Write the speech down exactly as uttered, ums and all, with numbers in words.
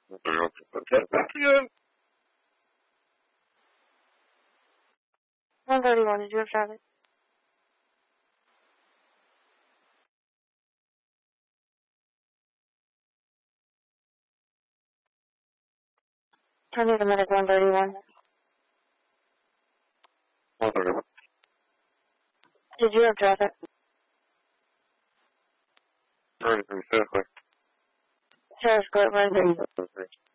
Again. one thirty-one, did you have traffic? I need a medic one thirty-one. one thirty-one. Did you have traffic? thirty-three, Safeway. Sheriff's Court, right there.